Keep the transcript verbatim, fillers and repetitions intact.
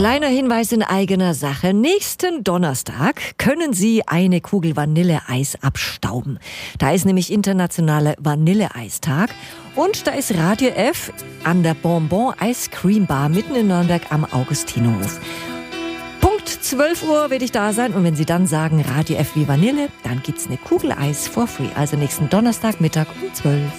Kleiner Hinweis in eigener Sache. Nächsten Donnerstag können Sie eine Kugel Vanilleeis abstauben. Da ist nämlich internationaler Vanilleeistag. Und da ist Radio F an der Bonbon Ice Cream Bar mitten in Nürnberg am Augustinerhof. Punkt zwölf Uhr werde ich da sein. Und wenn Sie dann sagen Radio F wie Vanille, dann gibt's eine Kugel Eis for free. Also nächsten Donnerstag Mittag um zwölf.